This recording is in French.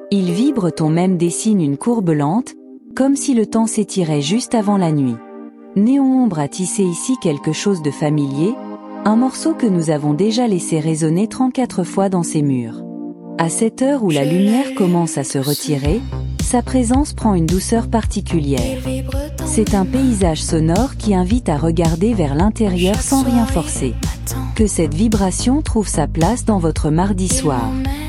Il vibre, ton même dessine une courbe lente, comme si le temps s'étirait juste avant la nuit. Néon Ombre a tissé ici quelque chose de familier, un morceau que nous avons déjà laissé résonner 34 fois dans ces murs. À cette heure où la lumière commence à se retirer, sa présence prend une douceur particulière. C'est un paysage sonore qui invite à regarder vers l'intérieur sans rien forcer. Que cette vibration trouve sa place dans votre mardi soir.